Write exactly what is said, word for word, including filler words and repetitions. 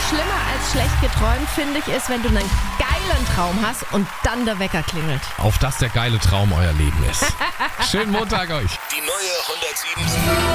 schlimmer als schlecht geträumt, finde ich, ist, wenn du einen geilen Traum hast und dann der Wecker klingelt. Auf dass der geile Traum euer Leben ist. Schönen Montag euch. Die neue hundertsieben.